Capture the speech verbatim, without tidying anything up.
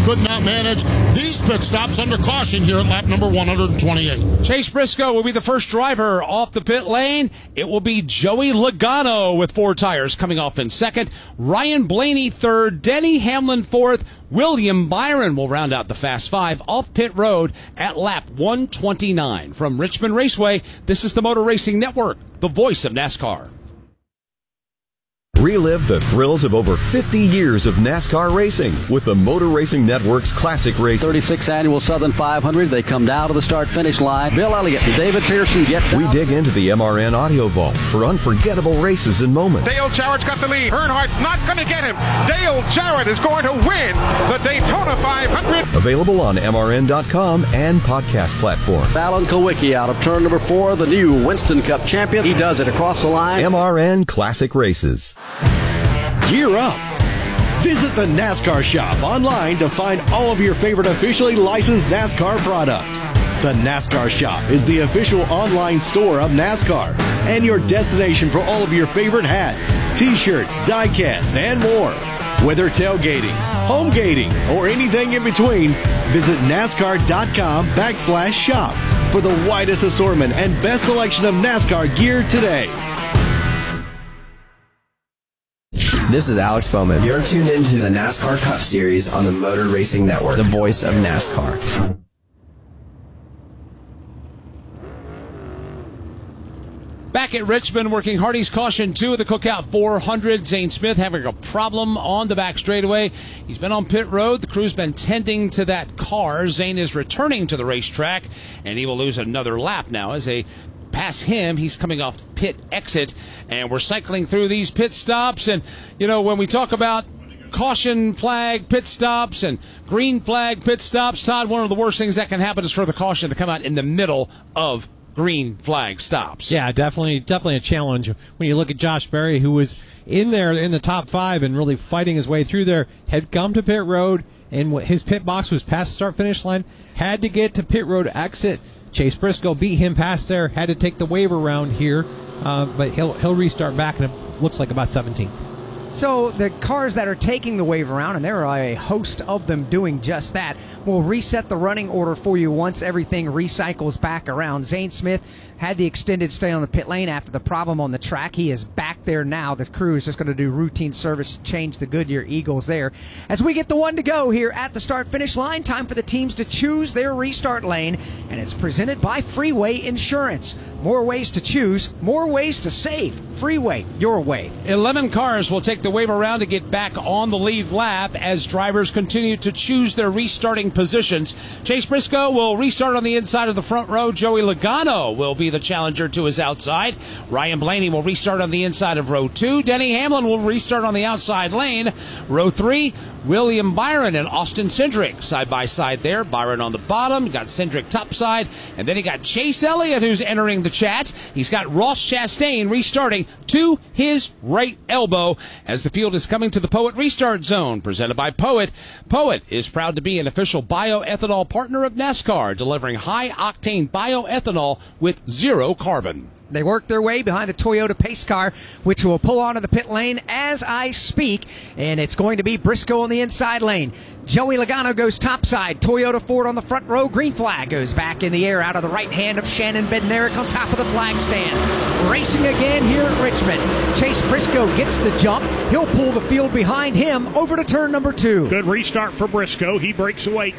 could not manage these pit stops under caution here at lap number one hundred twenty-eight. Chase Briscoe will be the first driver off the pit lane. It will be Joey Logano with four tires coming off in second. Ryan Blaney third. Denny Hamlin fourth. William Byron will round out the Fast Five off pit road at lap one twenty-nine. From Richmond Raceway, this is the Motor Racing Network, the voice of NASCAR. Relive the thrills of over fifty years of NASCAR racing with the Motor Racing Network's Classic Racing. thirty-sixth Annual Southern five hundred. They come down to the start-finish line. Bill Elliott and David Pearson get down. We dig into the M R N Audio Vault for unforgettable races and moments. Dale Jarrett's got the lead. Earnhardt's not going to get him. Dale Jarrett is going to win the Daytona five hundred. Available on M R N dot com and podcast platforms. Alan Kulwicki out of turn number four, the new Winston Cup champion. He does it across the line. M R N Classic Races. Gear up. Visit the NASCAR shop online to find all of your favorite officially licensed NASCAR product. The NASCAR shop is the official online store of NASCAR and your destination for all of your favorite hats, t-shirts, diecast, and more. Whether tailgating, home gating, or anything in between, visit NASCAR.com backslash shop for the widest assortment and best selection of NASCAR gear today. This is Alex Bowman. You're tuned into the NASCAR Cup Series on the Motor Racing Network, the voice of NASCAR. Back at Richmond, working Hardy's Caution two of the Cookout four hundred. Zane Smith having a problem on the back straightaway. He's been on pit road. The crew's been tending to that car. Zane is returning to the racetrack, and he will lose another lap now as they pass him. He's coming off pit exit, and we're cycling through these pit stops. And, you know, when we talk about caution flag pit stops and green flag pit stops, Todd, one of the worst things that can happen is for the caution to come out in the middle of green flag stops. Yeah, definitely definitely a challenge. When you look at Josh Berry, who was in there in the top five and really fighting his way through there, had come to pit road, and his pit box was past the start-finish line, had to get to pit road exit. Chase Briscoe beat him past there, had to take the waiver round here, uh, but he'll he'll restart back, and it looks like about seventeenth. So the cars that are taking the wave around, and there are a host of them doing just that, will reset the running order for you once everything recycles back around. Zane Smith had the extended stay on the pit lane after the problem on the track. He is back there now. The crew is just going to do routine service, change the Goodyear Eagles there. As we get the one to go here at the start-finish line, time for the teams to choose their restart lane, and it's presented by Freeway Insurance. More ways to choose, more ways to save. Freeway, your way. eleven cars will take the wave around to get back on the lead lap as drivers continue to choose their restarting positions. Chase Briscoe will restart on the inside of the front row. Joey Logano will be the challenger to his outside. Ryan Blaney will restart on the inside of row two. Denny Hamlin will restart on the outside lane. Row three, William Byron and Austin Cindric side by side there. Byron on the bottom, got Cindric topside, and then he got Chase Elliott who's entering the chat. He's got Ross Chastain restarting to his right elbow as the field is coming to the Poet Restart Zone, presented by Poet. Poet is proud to be an official bioethanol partner of NASCAR, delivering high-octane bioethanol with zero carbon. They work their way behind the Toyota pace car, which will pull onto the pit lane as I speak, and it's going to be Briscoe on the inside lane. Joey Logano goes topside. Toyota Ford on the front row. Green flag goes back in the air out of the right hand of Shannon Bednarik on top of the flag stand. Racing again here at Richmond. Chase Briscoe gets the jump. He'll pull the field behind him over to turn number two. Good restart for Briscoe. He breaks away